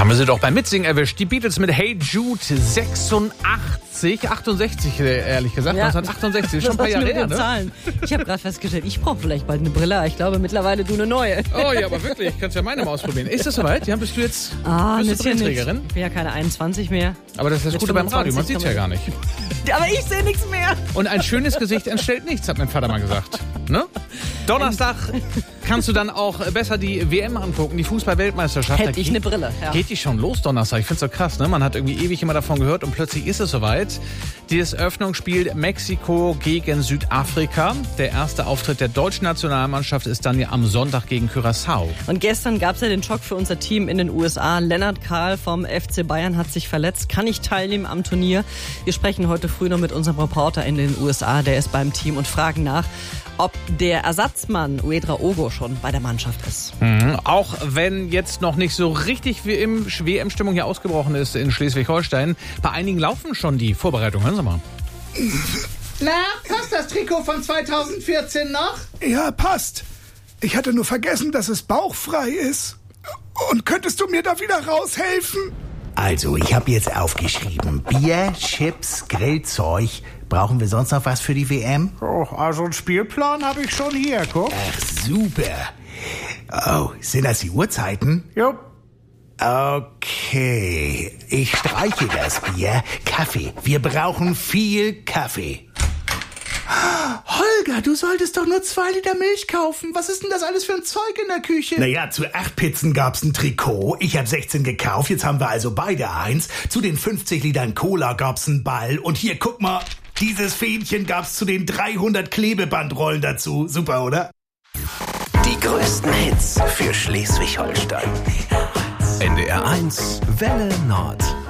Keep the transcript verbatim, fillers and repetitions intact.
Da haben wir sie doch beim Mitsingen erwischt. Die Beatles mit Hey Jude sechsundachtzig, achtundsechzig ehrlich gesagt, Ja. neunzehnhundertachtundsechzig, ist schon ein paar Jahre her, ne? Zahlen. Ich habe gerade festgestellt, ich brauche vielleicht bald eine Brille. Ich glaube mittlerweile du eine neue. Oh ja, aber wirklich, kannst ja meine mal ausprobieren. Ist das soweit? Ja, bist du jetzt Ah, bist du Nützchen nicht. Brillenträgerin? Ich bin ja keine einundzwanzig mehr. Aber das ist das Mit Gute beim Radio, man fünfundzwanzig sieht's ja gar nicht. Aber ich sehe nichts mehr. Und ein schönes Gesicht entstellt nichts, hat mein Vater mal gesagt. Ne? Donnerstag kannst du dann auch besser die W M angucken, die Fußball-Weltmeisterschaft. Hätte Da ich geht- eine Brille. Ja. Geht die schon los Donnerstag? Ich find's so krass, ne? Man hat irgendwie ewig immer davon gehört und plötzlich ist es soweit. Das Eröffnungsspiel Mexiko gegen Südafrika. Der erste Auftritt der deutschen Nationalmannschaft ist dann ja am Sonntag gegen Curaçao. Und gestern gab es ja den Schock für unser Team in den U S A. Lennart Kahl vom F C Bayern hat sich verletzt, kann nicht teilnehmen am Turnier. Wir sprechen heute früh noch mit unserem Reporter in den U S A, der ist beim Team, und fragen nach, ob der Ersatzmann Uedra Ogo schon bei der Mannschaft ist. Mhm. Auch wenn jetzt noch nicht so richtig wie im W M-Stimmung hier ausgebrochen ist in Schleswig-Holstein, bei einigen laufen schon die Vorbereitungen. Hören Sie mal. Na, passt das Trikot von zweitausendvierzehn noch? Ja, passt. Ich hatte nur vergessen, dass es bauchfrei ist. Und könntest du mir da wieder raushelfen? Also, ich habe jetzt aufgeschrieben. Bier, Chips, Grillzeug. Brauchen wir sonst noch was für die W M? Oh, also einen Spielplan habe ich schon hier, guck. Ach, super. Oh, sind das die Uhrzeiten? Jupp. Okay, ich streiche das Bier. Kaffee. Wir brauchen viel Kaffee. Holger, du solltest doch nur zwei Liter Milch kaufen. Was ist denn das alles für ein Zeug in der Küche? Naja, zu acht Pizzen gab's ein Trikot. Ich hab sechzehn gekauft, jetzt haben wir also beide eins. Zu den fünfzig Litern Cola gab's einen Ball. Und hier, guck mal, dieses Fähnchen gab's zu den dreihundert Klebebandrollen dazu. Super, oder? Die größten Hits für Schleswig-Holstein. N D R eins Welle Nord.